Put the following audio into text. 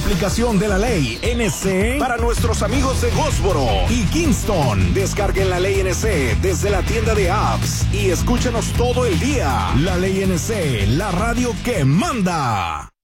aplicación de La Ley NC para nuestros amigos de Goldsboro y Kingston. Descarguen La Ley NC desde la tienda de apps y escúchenos todo el día. La Ley NC, la radio que manda.